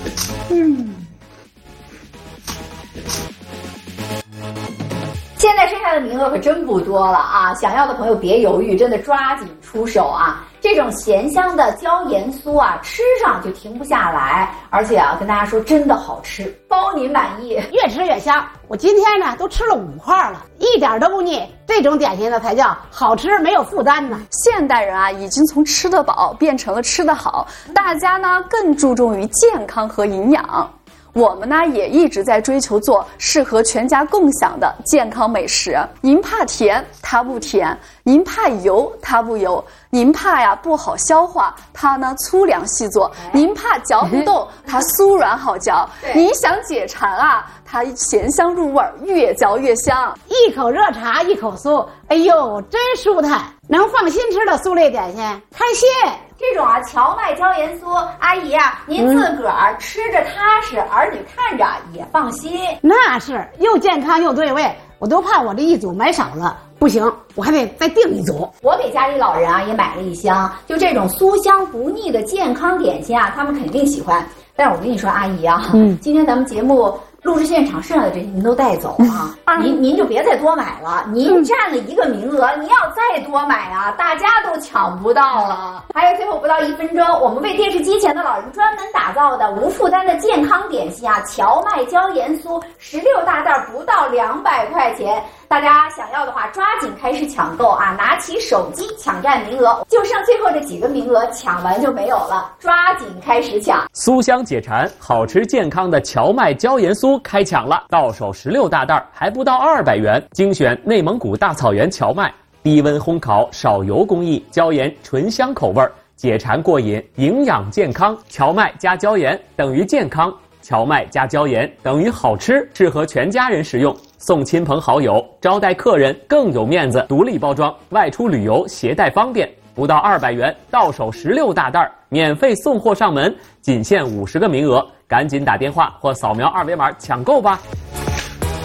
现在剩下的名额可真不多了啊！想要的朋友别犹豫，真的抓紧出手啊！这种咸香的椒盐酥啊，吃上就停不下来，而且啊，跟大家说真的好吃，包您满意， 越吃越香。我今天呢都吃了5块了，一点都不腻。这种点心呢才叫好吃，没有负担呢。 现代人啊，已经从吃得饱变成了吃得好，大家呢更注重于健康和营养。我们呢也一直在追求做适合全家共享的健康美食。您怕甜，它不甜；您怕油，它不油；您怕呀不好消化，它呢粗粮细做；您怕嚼不动，它酥软好嚼；您想解馋啊，它咸香入味，越嚼越香。 一口热茶，一口酥，哎呦，真舒坦！能放心吃的酥类点心，开心。 这种啊荞麦椒盐酥，阿姨啊，您自个儿吃着踏实，儿女看着也放心。 那是又健康又对味，我都怕我这一组买少了，不行，我还得再订一组。 我给家里老人啊也买了一箱，就这种酥香不腻的健康点心啊，他们肯定喜欢。但是我跟你说，阿姨啊，今天咱们节目录制现场剩下的这些您都带走啊，您就别再多买了，您占了1个名额，您要再多买啊，大家都抢不到了。还有最后不到1分钟，我们为电视机前的老人专门打造的无负担的健康点心啊，荞麦椒盐酥16大袋不到200块钱。大家想要的话，抓紧开始抢购啊！拿起手机抢占名额，就剩最后这几个名额，抢完就没有了，抓紧开始抢！ 酥香解馋，好吃健康的荞麦椒盐酥开抢了，到手16大袋，还不到200元，精选内蒙古大草原荞麦，低温烘烤，少油工艺，椒盐醇香口味，解馋过瘾，营养健康。荞麦加椒盐等于健康，荞麦加椒盐等于好吃，适合全家人食用。送亲朋好友，招待客人更有面子，独立包装，外出旅游携带方便，不到200元，到手16大袋，免费送货上门，仅限50个名额，赶紧打电话或扫描2维码抢购吧。